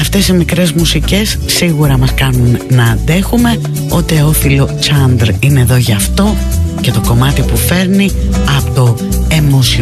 Αυτές οι μικρές μουσικές σίγουρα μας κάνουν να αντέχουμε. Ο Τεόφιλο Τσάντρ είναι εδώ γι' αυτό, και το κομμάτι που φέρνει από το